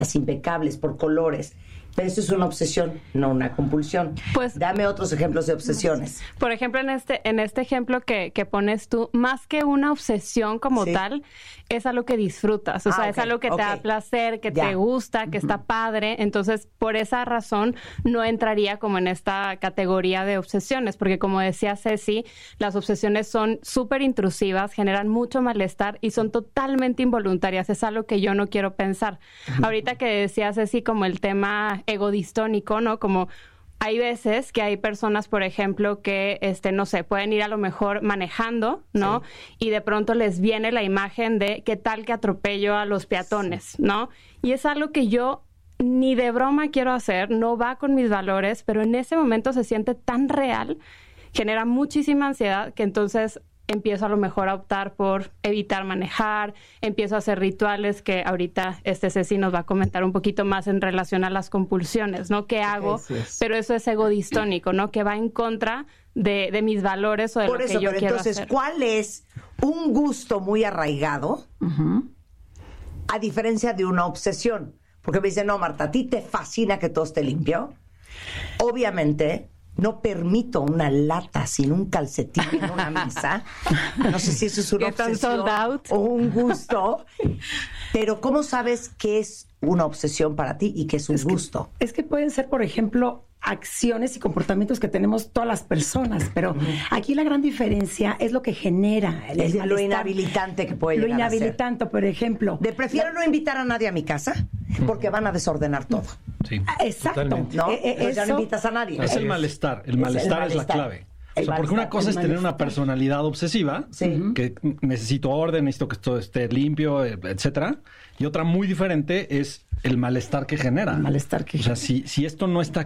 impecables, por colores. Pero eso es una obsesión, no una compulsión. Pues, dame otros ejemplos de obsesiones. Por ejemplo, en este ejemplo que pones tú, más que una obsesión como tal, es algo que disfrutas. O sea, es algo que te da placer, que te gusta, que está padre. Entonces, por esa razón, no entraría como en esta categoría de obsesiones. Porque como decía Ceci, las obsesiones son súper intrusivas, generan mucho malestar y son totalmente involuntarias. Es algo que yo no quiero pensar. Ahorita que decía Ceci como el tema egodistónico, ¿no? Como hay veces que hay personas, por ejemplo, que, no sé, pueden ir a lo mejor manejando, ¿no? Sí. Y de pronto les viene la imagen de qué tal que atropello a los peatones, ¿no? Y es algo que yo ni de broma quiero hacer, no va con mis valores, pero en ese momento se siente tan real, genera muchísima ansiedad, que entonces empiezo a lo mejor a optar por evitar manejar, empiezo a hacer rituales que ahorita Ceci nos va a comentar un poquito más en relación a las compulsiones, ¿no? ¿Qué hago? Pero eso es egodistónico, ¿no? Que va en contra de mis valores o de por lo eso, que yo quiero entonces, hacer. ¿cuál es un gusto muy arraigado a diferencia de una obsesión? Porque me dicen, no, Marta, ¿a ti te fascina que todo esté limpio? Obviamente no permito una lata sin un calcetín en una mesa. No sé si eso es una obsesión o un gusto. Pero ¿cómo sabes qué es una obsesión para ti y qué es un gusto? Es que pueden ser, por ejemplo, acciones y comportamientos que tenemos todas las personas, pero aquí la gran diferencia es lo que genera es lo inhabilitante que puede llegar a ser. Lo inhabilitante, por ejemplo. Prefiero no invitar a nadie a mi casa porque van a desordenar todo. Sí, exacto. ¿No? Pues ya no invitas a nadie. Es el malestar. El malestar es la clave. O sea, porque una cosa es tener una personalidad obsesiva, que necesito orden, necesito que todo esté limpio, etcétera. Y otra muy diferente es el malestar que genera. El malestar que genera. O sea, si esto no está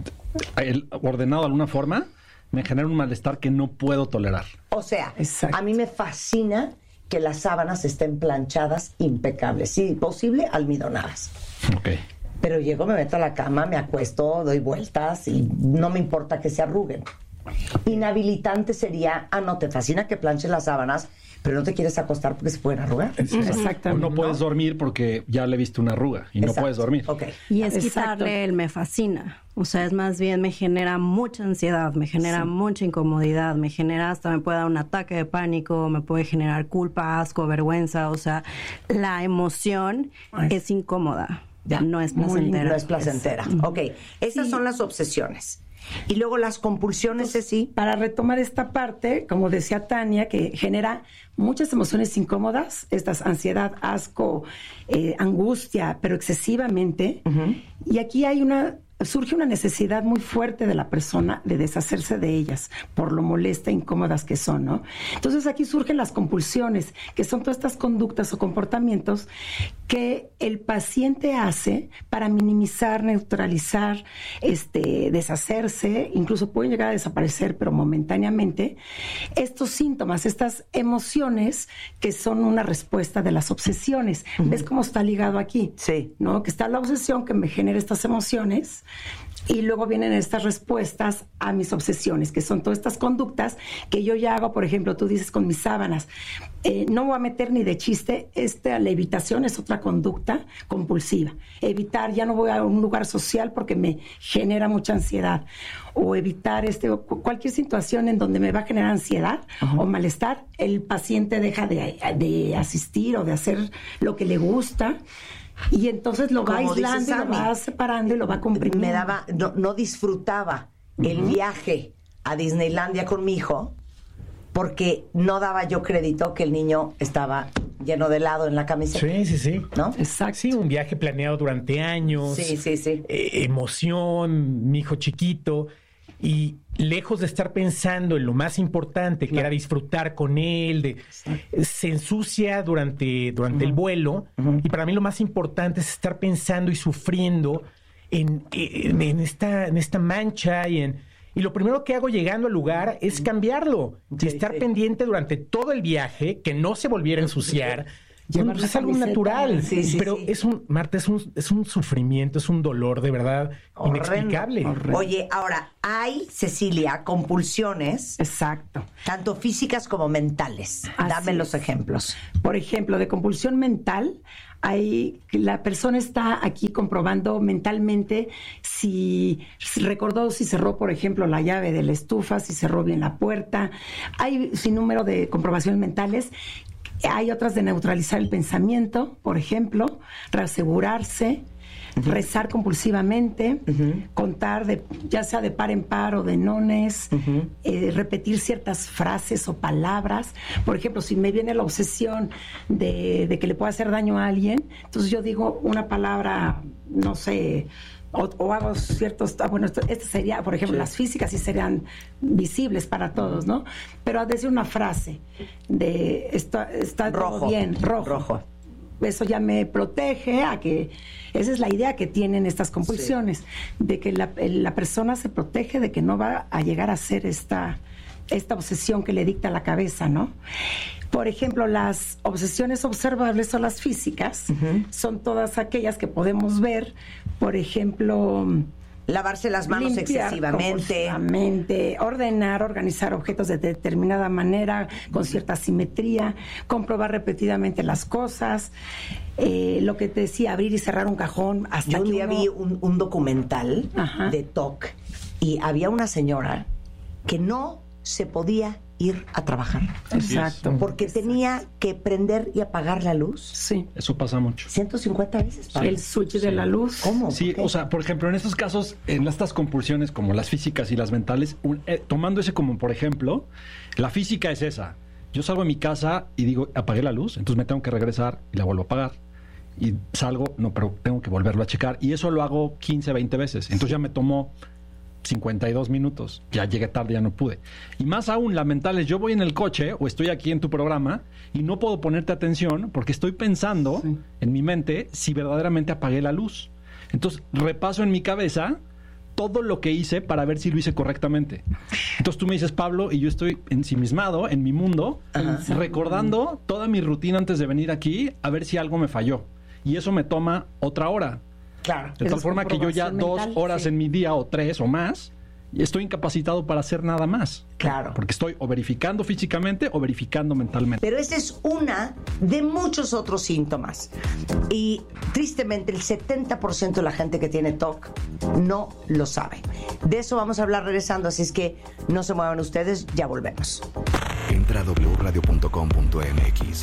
ordenado de alguna forma, me genera un malestar que no puedo tolerar. O sea, a mí me fascina que las sábanas estén planchadas impecables. Si posible, almidonadas. Ok. Pero llego, me meto a la cama, me acuesto, doy vueltas y no me importa que se arruguen. Inhabilitante sería, no te fascina que planches las sábanas, pero no te quieres acostar porque se pueden arrugar. Exactamente. O no puedes dormir porque ya le viste una arruga y no puedes dormir. Y es quitarle el me fascina. O sea, es más bien me genera mucha ansiedad, me genera mucha incomodidad, me genera hasta me puede dar un ataque de pánico, me puede generar culpa, asco, vergüenza. O sea, la emoción es incómoda. No es placentera. No es placentera. Ok, esas son las obsesiones. Y luego las compulsiones, sí. Para retomar esta parte, como decía Tania, que genera muchas emociones incómodas, estas ansiedad, asco, angustia, pero excesivamente. Y aquí surge una necesidad muy fuerte de la persona de deshacerse de ellas por lo molesta e incómodas que son, ¿no? Entonces aquí surgen las compulsiones, que son todas estas conductas o comportamientos que el paciente hace para minimizar, neutralizar, deshacerse, incluso pueden llegar a desaparecer, pero momentáneamente, estos síntomas, estas emociones que son una respuesta de las obsesiones. ¿Ves cómo está ligado aquí? Sí. ¿No? Que está la obsesión que me genera estas emociones y luego vienen estas respuestas a mis obsesiones, que son todas estas conductas que yo ya hago. Por ejemplo, tú dices con mis sábanas, no voy a meter ni de chiste, la evitación es otra conducta compulsiva. Evitar, ya no voy a un lugar social porque me genera mucha ansiedad. O evitar cualquier situación en donde me va a generar ansiedad o malestar, el paciente deja de asistir o de hacer lo que le gusta. Y entonces lo va aislando, lo va separando y lo va comprimiendo. No disfrutaba el viaje a Disneylandia con mi hijo porque no daba yo crédito que el niño estaba lleno de helado en la camiseta. Sí. ¿No? Exacto. Sí, un viaje planeado durante años. Sí. Emoción, mi hijo chiquito. Y lejos de estar pensando en lo más importante, que era disfrutar con él, se ensucia durante el vuelo. Y para mí lo más importante es estar pensando y sufriendo en esta mancha y lo primero que hago llegando al lugar es cambiarlo y estar pendiente durante todo el viaje, que no se volviera a ensuciar, Es algo natural, pero Marta, es un sufrimiento, es un dolor de verdad inexplicable. Oye, ahora, hay, Cecilia, compulsiones. Exacto. Tanto físicas como mentales. Dame los ejemplos. Por ejemplo, de compulsión mental, la persona está aquí comprobando mentalmente si recordó, si cerró, por ejemplo, la llave de la estufa, si cerró bien la puerta. Hay sin número de comprobaciones mentales. Hay otras de neutralizar el pensamiento, por ejemplo, reasegurarse, rezar compulsivamente, contar ya sea de par en par o de nones, repetir ciertas frases o palabras. Por ejemplo, si me viene la obsesión de que le pueda hacer daño a alguien, entonces yo digo una palabra, no sé, o hago ciertos... este sería, por ejemplo, las físicas sí serían visibles para todos, ¿no? Pero a decir una frase de está todo bien, rojo. Eso ya me protege a que... Esa es la idea que tienen estas compulsiones, de que la persona se protege de que no va a llegar a ser esta obsesión que le dicta la cabeza, ¿no? Por ejemplo, las obsesiones observables o las físicas son todas aquellas que podemos ver, por ejemplo... Lavarse las manos excesivamente. Ordenar, organizar objetos de determinada manera, con cierta simetría, comprobar repetidamente las cosas, lo que te decía, abrir y cerrar un cajón. Hasta yo un día vi un documental de TOC y había una señora que no se podía ir a trabajar. Exacto. Porque tenía que prender y apagar la luz. Sí. Eso pasa mucho. 150 veces. El switch de la luz. ¿Cómo? Sí, o sea, por ejemplo, en estos casos, en estas compulsiones como las físicas y las mentales, tomando ese como por ejemplo, la física es esa. Yo salgo de mi casa y digo, apagué la luz, entonces me tengo que regresar y la vuelvo a apagar. Y salgo, no, pero tengo que volverlo a checar. Y eso lo hago 15, 20 veces. Entonces ya me tomó 52 minutos, ya llegué tarde, ya no pude. Y más aún, la mental es, yo voy en el coche o estoy aquí en tu programa y no puedo ponerte atención porque estoy pensando en mi mente si verdaderamente apagué la luz. Entonces repaso en mi cabeza todo lo que hice para ver si lo hice correctamente. Entonces tú me dices, Pablo, y yo estoy ensimismado en mi mundo, recordando toda mi rutina antes de venir aquí a ver si algo me falló. Y eso me toma otra hora. Claro. De tal forma que yo ya 2 horas en mi día o 3 o más, y estoy incapacitado para hacer nada más. Claro. Porque estoy o verificando físicamente o verificando mentalmente. Pero esa es una de muchos otros síntomas. Y tristemente el 70% de la gente que tiene TOC no lo sabe. De eso vamos a hablar regresando, así es que no se muevan ustedes, ya volvemos. Entra a wradio.com.mx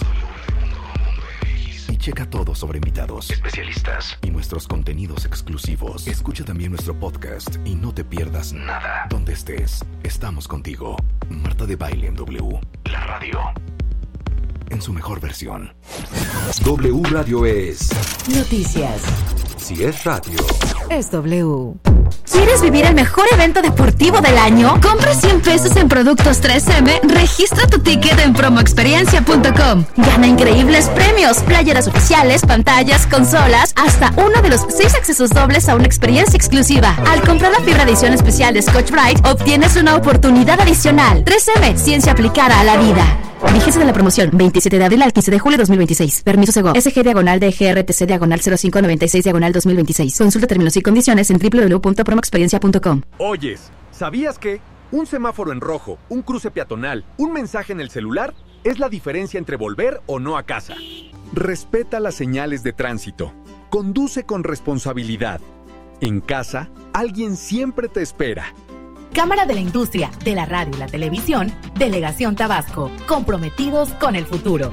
y checa todo sobre invitados, especialistas y nuestros contenidos exclusivos. Escucha también nuestro podcast y no te pierdas nada. Donde estés, estamos contigo. Marta de Baile en W. La radio en su mejor versión. W Radio es noticias. Si es radio, es W. ¿Quieres vivir el mejor evento deportivo del año? Compra 100 pesos en productos 3M, registra tu ticket en promoexperiencia.com. Gana increíbles premios, playeras oficiales, pantallas, consolas, hasta uno de los 6 accesos dobles a una experiencia exclusiva. Al comprar la fibra edición especial de Scotch-Brite, obtienes una oportunidad adicional. 3M, ciencia aplicada a la vida. Vigencia de la promoción, 27 de abril al 15 de julio de 2026. Permiso Segov. SG/DGRTC/0596/2026. Consulta términos y condiciones en www.promoexperiencia.com. Oyes, ¿sabías que un semáforo en rojo, un cruce peatonal, un mensaje en el celular es la diferencia entre volver o no a casa? Respeta las señales de tránsito. Conduce con responsabilidad. En casa, alguien siempre te espera. Cámara de la Industria, de la Radio y la Televisión, Delegación Tabasco, comprometidos con el futuro.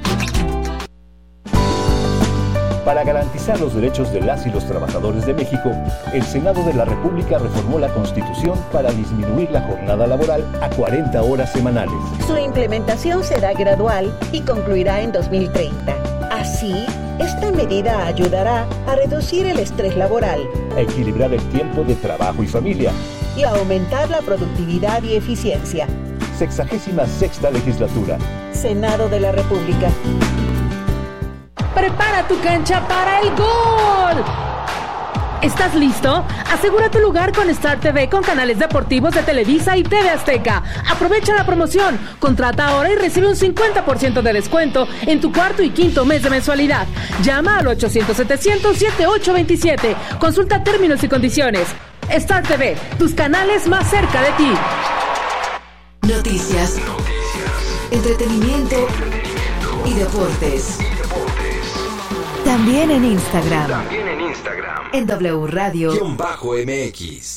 Para garantizar los derechos de las y los trabajadores de México, el Senado de la República reformó la Constitución para disminuir la jornada laboral a 40 horas semanales. Su implementación será gradual y concluirá en 2030. Así, esta medida ayudará a reducir el estrés laboral, a equilibrar el tiempo de trabajo y familia y a aumentar la productividad y eficiencia. 66ª legislatura. Senado de la República. Prepara tu cancha para el gol. ¿Estás listo? Asegura tu lugar con Star TV con canales deportivos de Televisa y TV Azteca. Aprovecha la promoción. Contrata ahora y recibe un 50% de descuento en tu cuarto y quinto mes de mensualidad. Llama al 800-700-7827. Consulta términos y condiciones. Star TV, tus canales más cerca de ti. Noticias, entretenimiento y deportes. También en Instagram. En W Radio-MX.